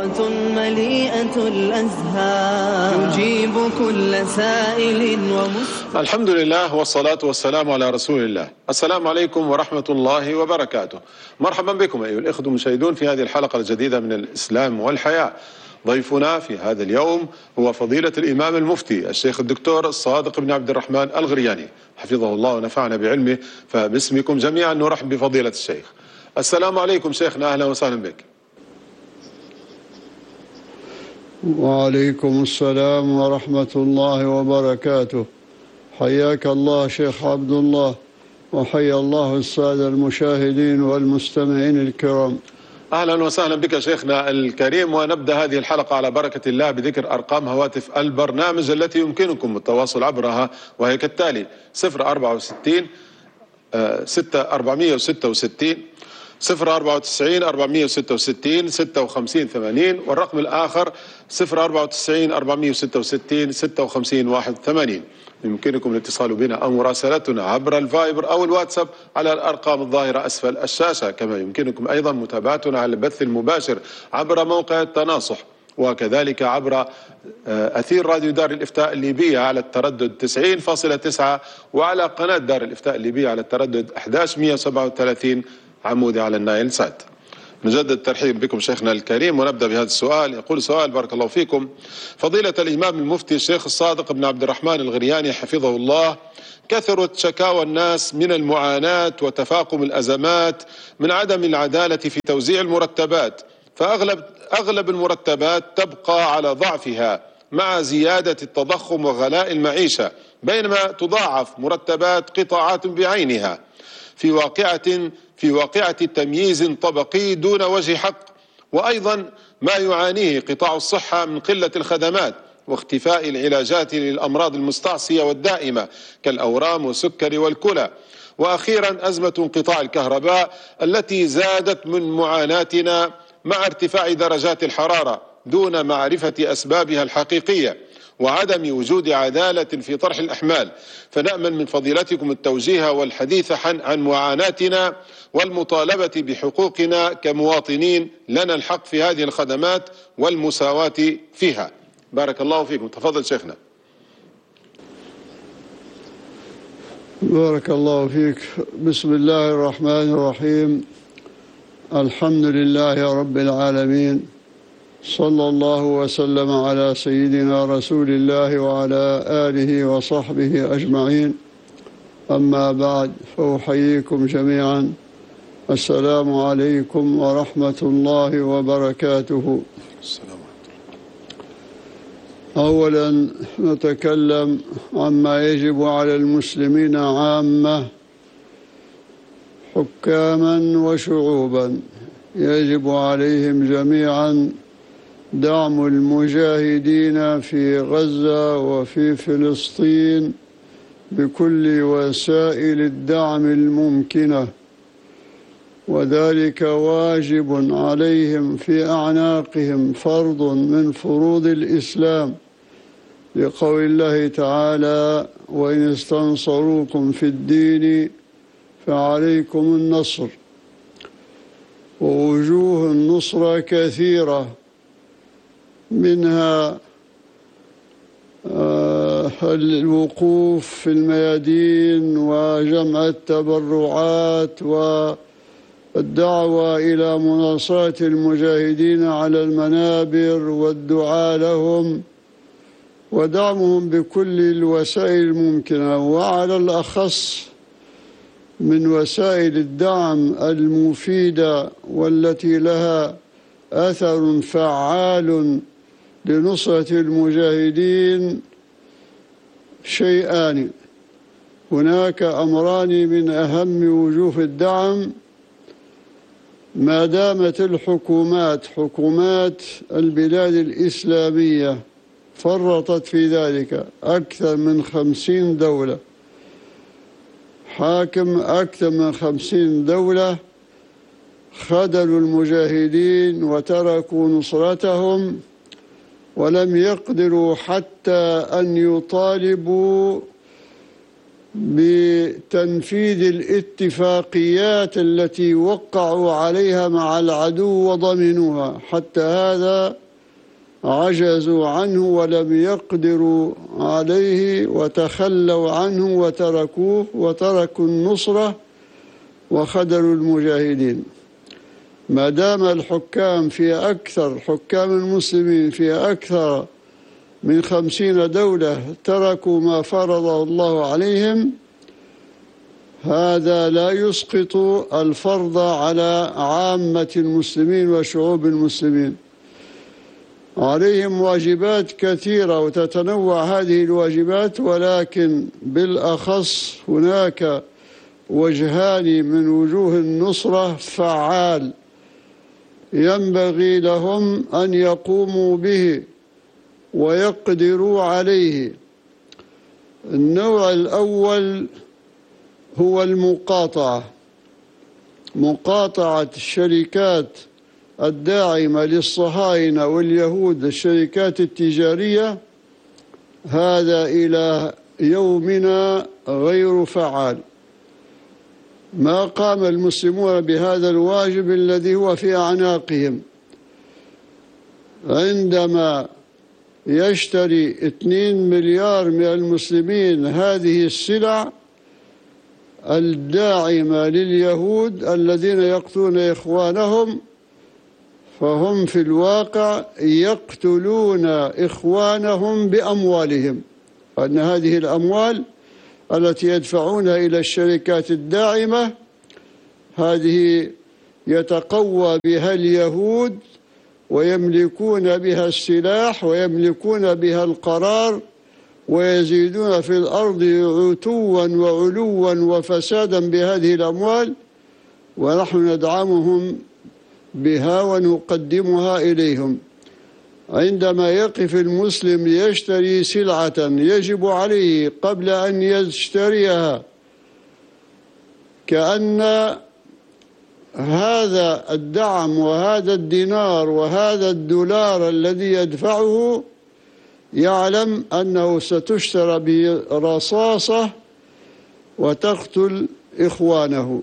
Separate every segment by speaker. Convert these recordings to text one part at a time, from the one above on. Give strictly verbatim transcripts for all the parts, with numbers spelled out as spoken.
Speaker 1: حلقة مليئة الأزهار تجيب كل سائل ومستفيد.
Speaker 2: الحمد لله والصلاة والسلام على رسول الله. السلام عليكم ورحمة الله وبركاته. مرحبا بكم أيها الإخوة المشاهدون في هذه الحلقة الجديدة من الإسلام والحياة. ضيفنا في هذا اليوم هو فضيلة الإمام المفتي الشيخ الدكتور الصادق بن عبد الرحمن الغرياني حفظه الله ونفعنا بعلمه. فباسمكم جميعا نرحب بفضيلة الشيخ. السلام عليكم شيخنا، أهلا وسهلا بك.
Speaker 3: وعليكم السلام ورحمة الله وبركاته. حياك الله شيخ عبد الله، وحيا الله السادة المشاهدين والمستمعين الكرام.
Speaker 2: أهلا وسهلا بك شيخنا الكريم. ونبدأ هذه الحلقة على بركة الله بذكر أرقام هواتف البرنامج التي يمكنكم التواصل عبرها، وهي كالتالي: صفر أربعة وستين ستة أربعمائة وستة وستين صفر أربعة وتسعين أربعمائة وستة وستين ستة وخمسين ثمانين، والرقم الآخر صفر أربعة وتسعين أربعمائة وستة وستين ستة وخمسين واحد وثمانين. يمكنكم الاتصال بنا أو مراسلتنا عبر الفايبر أو الواتساب على الأرقام الظاهرة أسفل الشاشة. كما يمكنكم أيضا متابعتنا على البث المباشر عبر موقع التناصح، وكذلك عبر أثير راديو دار الإفتاء الليبية على التردد تسعين فاصلة تسعة، وعلى قناة دار الإفتاء الليبية على التردد أحد عشر مئة وسبعة وثلاثين عمودي على النايل سات. نجدد الترحيب بكم شيخنا الكريم، ونبدأ بهذا السؤال. يقول سؤال: بارك الله فيكم، فضيلة الإمام المفتي الشيخ الصادق بن عبد الرحمن الغرياني حفظه الله، كثرت شكاوى الناس من المعاناة وتفاقم الأزمات من عدم العدالة في توزيع المرتبات، فأغلب أغلب المرتبات تبقى على ضعفها مع زيادة التضخم وغلاء المعيشة، بينما تضاعف مرتبات قطاعات بعينها في واقعة في واقعة تمييز طبقي دون وجه حق. وأيضا ما يعانيه قطاع الصحة من قلة الخدمات واختفاء العلاجات للأمراض المستعصية والدائمة كالأورام والسكري والكلى. وأخيرا أزمة انقطاع الكهرباء التي زادت من معاناتنا مع ارتفاع درجات الحرارة دون معرفة أسبابها الحقيقية وعدم وجود عدالة في طرح الأحمال. فنأمل من فضيلتكم التوجيه والحديث عن معاناتنا والمطالبة بحقوقنا كمواطنين لنا الحق في هذه الخدمات والمساواة فيها. بارك الله فيكم. تفضل شيخنا.
Speaker 3: بارك الله فيك. بسم الله الرحمن الرحيم. الحمد لله رب العالمين، صلى الله وسلم على سيدنا رسول الله وعلى آله وصحبه أجمعين. أما بعد، فأحييكم جميعا. السلام عليكم ورحمة الله وبركاته.
Speaker 2: السلام.
Speaker 3: أولا نتكلم عما يجب على المسلمين عامة حكاما وشعوبا. يجب عليهم جميعا دعم المجاهدين في غزة وفي فلسطين بكل وسائل الدعم الممكنة، وذلك واجب عليهم في أعناقهم، فرض من فروض الإسلام، لقول الله تعالى: وإن استنصروكم في الدين فعليكم النصر. ووجوه النصرة كثيرة، منها الوقوف في الميادين وجمع التبرعات والدعوة إلى مناصرة المجاهدين على المنابر والدعاء لهم ودعمهم بكل الوسائل الممكنة، وعلى الأخص من وسائل الدعم المفيدة والتي لها أثر فعال لنصرة المجاهدين شيئان. هناك أمران من أهم وجوه الدعم ما دامت الحكومات حكومات البلاد الإسلامية فرطت في ذلك. أكثر من خمسين دولة، حاكم أكثر من خمسين دولة خذلوا المجاهدين وتركوا نصرتهم، ولم يقدروا حتى أن يطالبوا بتنفيذ الاتفاقيات التي وقعوا عليها مع العدو وضمنوها، حتى هذا عجزوا عنه ولم يقدروا عليه وتخلوا عنه وتركوه وتركوا النصرة وخذلوا المجاهدين. ما دام الحكام في أكثر حكام المسلمين في أكثر من خمسين دولة تركوا ما فرضه الله عليهم، هذا لا يسقط الفرض على عامة المسلمين وشعوب المسلمين. عليهم واجبات كثيرة وتتنوع هذه الواجبات، ولكن بالأخص هناك وجهان من وجوه النصرة فعال ينبغي لهم أن يقوموا به ويقدروا عليه. النوع الأول هو المقاطعة، مقاطعة الشركات الداعمة للصهاينة واليهود، الشركات التجارية، هذا إلى يومنا غير فعال. ما قام المسلمون بهذا الواجب الذي هو في أعناقهم. عندما يشتري اثنين مليار من المسلمين هذه السلع الداعمة لليهود الذين يقتلون إخوانهم، فهم في الواقع يقتلون إخوانهم بأموالهم، أن هذه الأموال التي يدفعونها إلى الشركات الداعمة هذه يتقوى بها اليهود ويملكون بها السلاح ويملكون بها القرار ويزيدون في الأرض عتوا وعلوا وفسادا بهذه الأموال، ونحن ندعمهم بها ونقدمها إليهم. عندما يقف المسلم ليشتري سلعة يجب عليه قبل أن يشتريها كأن هذا الدعم وهذا الدينار وهذا الدولار الذي يدفعه يعلم أنه ستشترى برصاصة وتقتل إخوانه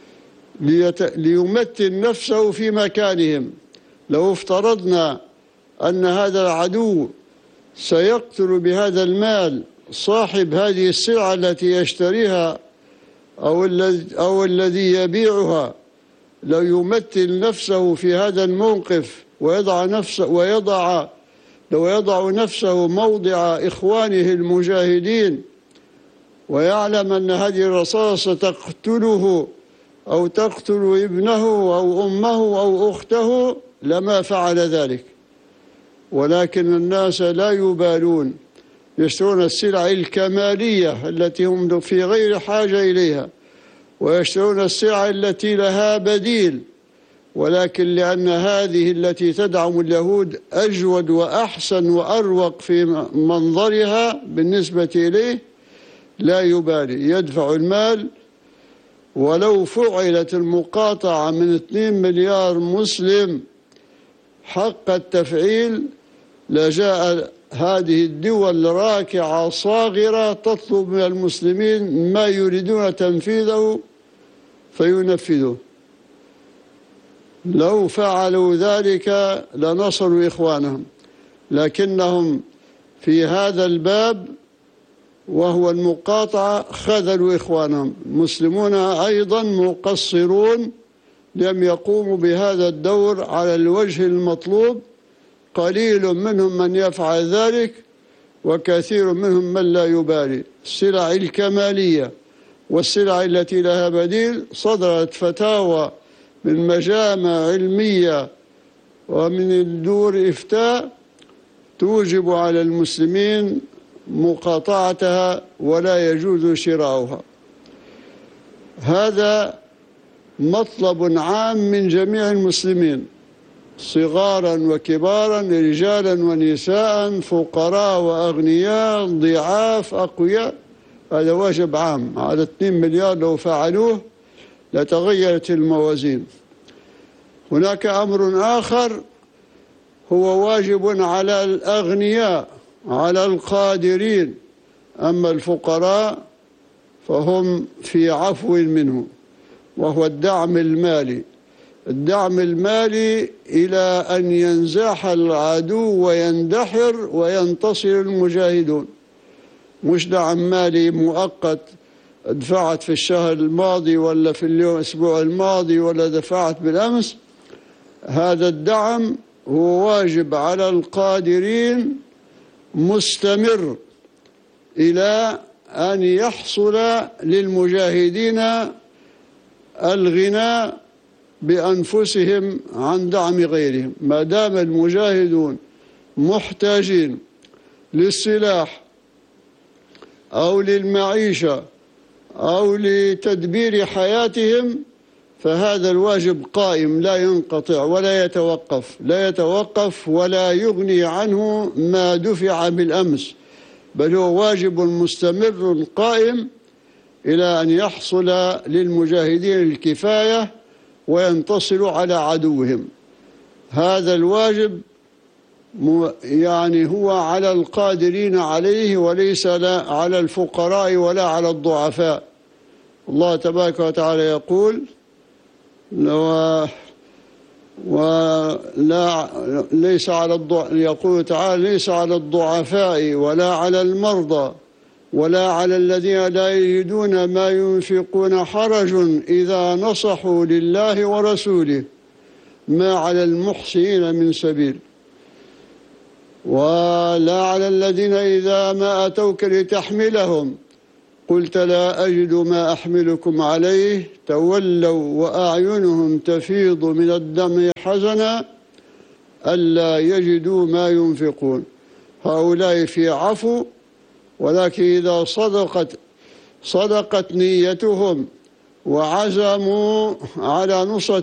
Speaker 3: ليمتن نفسه في مكانهم. لو افترضنا أن هذا العدو سيقتل بهذا المال صاحب هذه السلعة التي يشتريها أو الذي أو الذي يبيعها، لو يمثل نفسه في هذا الموقف ويضع نفسه ويضع لو يضع نفسه موضع إخوانه المجاهدين ويعلم أن هذه الرصاصة تقتله أو تقتل ابنه أو أمه أو أخته لما فعل ذلك. ولكن الناس لا يبالون، يشترون السلع الكمالية التي هم في غير حاجة إليها، ويشترون السلع التي لها بديل، ولكن لأن هذه التي تدعم اليهود أجود وأحسن وأروق في منظرها بالنسبة إليه لا يبالي، يدفع المال. ولو فعلت المقاطعة من اثنين مليار مسلم حق التفعيل لجاء هذه الدول راكعة صاغرة تطلب من المسلمين ما يريدون تنفيذه فينفذوه. لو فعلوا ذلك لنصروا إخوانهم، لكنهم في هذا الباب وهو المقاطعة خذلوا إخوانهم. المسلمون أيضا مقصرون، لم يقوموا بهذا الدور على الوجه المطلوب. قليل منهم من يفعل ذلك وكثير منهم من لا يبالي. السلع الكمالية والسلع التي لها بديل صدرت فتاوى من مجامع علمية ومن دور إفتاء توجب على المسلمين مقاطعتها ولا يجوز شراؤها. هذا مطلب عام من جميع المسلمين، صغارا وكبارا، رجالا ونساء، فقراء وأغنياء، ضعاف أقوياء. هذا واجب عام على اثنين مليار، لو فعلوه لتغيرت الموازين. هناك أمر آخر هو واجب على الأغنياء، على القادرين. أما الفقراء فهم في عفو منه، وهو الدعم المالي. الدعم المالي إلى أن ينزاح العدو ويندحر وينتصر المجاهدون، مش دعم مالي مؤقت، دفعت في الشهر الماضي ولا في اليوم الأسبوع الماضي ولا دفعت بالأمس. هذا الدعم هو واجب على القادرين مستمر إلى أن يحصل للمجاهدين الغنى بأنفسهم عن دعم غيرهم. ما دام المجاهدون محتاجين للسلاح أو للمعيشة أو لتدبير حياتهم فهذا الواجب قائم لا ينقطع ولا يتوقف لا يتوقف ولا يغني عنه ما دفع بالأمس، بل هو واجب مستمر قائم إلى أن يحصل للمجاهدين الكفاية وينتصروا على عدوهم. هذا الواجب يعني هو على القادرين عليه وليس على الفقراء ولا على الضعفاء. الله تبارك وتعالى يقول: ولا ليس على الضع... يقول تعالى: ليس على الضعفاء ولا على المرضى ولا على الذين لا يجدون ما ينفقون حرج إذا نصحوا لله ورسوله ما على المحسنين من سبيل، ولا على الذين إذا ما أتوك لتحملهم قلت لا أجد ما أحملكم عليه تولوا وأعينهم تفيض من الدمع حزنا ألا يجدوا ما ينفقون. هؤلاء في عفو، ولكن إذا صدقت صدقت نيتهم وعزموا على نصرة